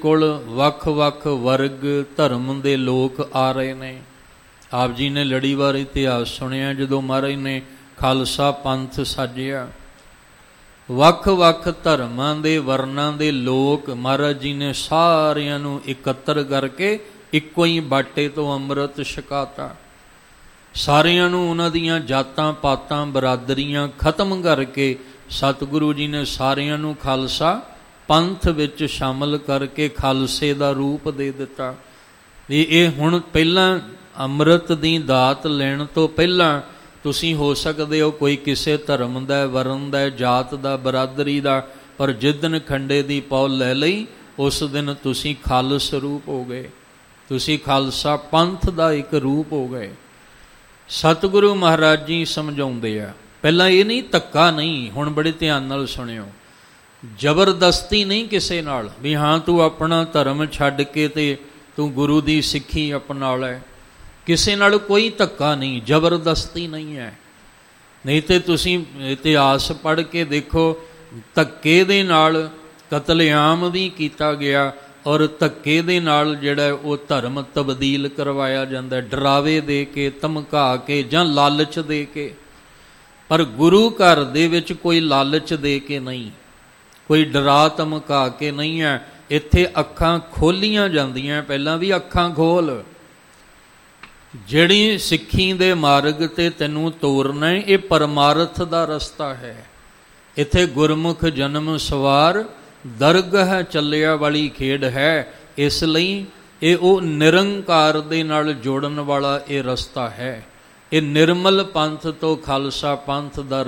ਕੋਲ ਵੱਖ ਵੱਖ ਵਰਗ ਧਰਮ ਦੇ ਲੋਕ ਆ ਰਹੇ ਨੇ। ਆਪ ਜੀ ਨੇ ਲੜੀਵਾਰ ਇਤਿਹਾਸ ਸੁਣਿਆ, ਜਦੋਂ ਮਹਾਰਾਜ ਨੇ ਖਾਲਸਾ ਪੰਥ ਸਾਜਿਆ, ਵੱਖ ਵੱਖ ਧਰਮਾਂ ਦੇ ਵਰਨਾਂ ਦੇ ਲੋਕ ਮਹਾਰਾਜ ਜੀ ਨੇ ਸਾਰਿਆਂ ਨੂੰ ਇਕੱਤਰ ਕਰਕੇ ਇੱਕੋ ਹੀ ਬਾਟੇ ਤੋਂ ਅੰਮ੍ਰਿਤ ਛਕਾਤਾ। ਸਾਰਿਆਂ ਨੂੰ ਉਹਨਾਂ ਦੀਆਂ ਜਾਤਾਂ ਪਾਤਾਂ ਬਰਾਦਰੀਆਂ ਖਤਮ ਕਰਕੇ ਸਤਿਗੁਰੂ ਜੀ ਨੇ ਸਾਰਿਆਂ ਨੂੰ ਖਾਲਸਾ ਪੰਥ ਵਿੱਚ ਸ਼ਾਮਲ ਕਰਕੇ ਖਾਲਸੇ ਦਾ ਰੂਪ ਦੇ ਦਿੱਤਾ। ਇਹ ਹੁਣ ਪਹਿਲਾਂ ਅੰਮ੍ਰਿਤ ਦੀ ਦਾਤ ਲੈਣ ਤੋਂ ਪਹਿਲਾਂ ਤੁਸੀਂ ਹੋ ਸਕਦੇ ਹੋ ਕੋਈ ਕਿਸੇ ਧਰਮ ਦਾ, ਵਰਨ ਦਾ, ਜਾਤ ਦਾ, ਬਰਾਦਰੀ ਦਾ, ਪਰ ਜਿਸ ਦਿਨ ਖੰਡੇ ਦੀ ਪੌ ਲੈ ਲਈ ਉਸ ਦਿਨ ਤੁਸੀਂ ਖਾਲਸ ਰੂਪ ਹੋ ਗਏ, ਤੁਸੀਂ ਖਾਲਸਾ ਪੰਥ ਦਾ ਇੱਕ ਰੂਪ ਹੋ ਗਏ। ਸਤਿਗੁਰੂ ਮਹਾਰਾਜ ਜੀ ਸਮਝਾਉਂਦੇ ਆ, ਪਹਿਲਾਂ ਇਹ ਨਹੀਂ, ਧੱਕਾ ਨਹੀਂ, ਹੁਣ ਬੜੇ ਧਿਆਨ ਨਾਲ ਸੁਣਿਓ, ਜ਼ਬਰਦਸਤੀ ਨਹੀਂ ਕਿਸੇ ਨਾਲ ਵੀ ਹਾਂ ਤੂੰ ਆਪਣਾ ਧਰਮ ਛੱਡ ਕੇ ਤੇ ਤੂੰ ਗੁਰੂ ਦੀ ਸਿੱਖੀ ਅਪਣਾ ਲੈ। ਕਿਸੇ ਨਾਲ ਕੋਈ ਧੱਕਾ ਨਹੀਂ, ਜ਼ਬਰਦਸਤੀ ਨਹੀਂ ਹੈ। ਨਹੀਂ ਤੇ ਤੁਸੀਂ ਇਤਿਹਾਸ ਪੜ੍ਹ ਕੇ ਦੇਖੋ, ਧੱਕੇ ਦੇ ਨਾਲ ਕਤਲੇਆਮ ਵੀ ਕੀਤਾ ਗਿਆ ਔਰ ਧੱਕੇ ਦੇ ਨਾਲ ਜਿਹੜਾ ਉਹ ਧਰਮ ਤਬਦੀਲ ਕਰਵਾਇਆ ਜਾਂਦਾ, ਡਰਾਵੇ ਦੇ ਕੇ, ਧਮਕਾ ਕੇ ਜਾਂ ਲਾਲਚ ਦੇ ਕੇ। ਪਰ ਗੁਰੂ ਘਰ ਦੇ ਵਿੱਚ ਕੋਈ ਲਾਲਚ ਦੇ ਕੇ ਨਹੀਂ, ਕੋਈ ਡਰਾ ਧਮਕਾ ਕੇ ਨਹੀਂ ਹੈ। ਇੱਥੇ ਅੱਖਾਂ ਖੋਲੀਆਂ ਜਾਂਦੀਆਂ, ਪਹਿਲਾਂ ਵੀ ਅੱਖਾਂ ਖੋਲ, ਜਿਹੜੀ ਸਿੱਖੀ ਦੇ ਮਾਰਗ ਤੇ ਤੈਨੂੰ ਤੋਰਨਾ ਹੈ, ਇਹ ਪਰਮਾਰਥ ਦਾ ਰਸਤਾ ਹੈ। ਇੱਥੇ ਗੁਰਮੁਖ ਜਨਮ ਸਵਾਰ ਦਰਗਾਹ ਚੱਲਿਆ ਵਾਲੀ ਖੇਡ ਹੈ। ਇਸ ਲਈ ਇਹ ਉਹ ਨਿਰੰਕਾਰ ਦੇ ਨਾਲ ਜੋੜਨ ਵਾਲਾ ਇਹ ਰਸਤਾ ਹੈ। ਇਹ ਨਿਰਮਲ ਪੰਥ ਤੋਂ ਖਾਲਸਾ ਪੰਥ ਦਾ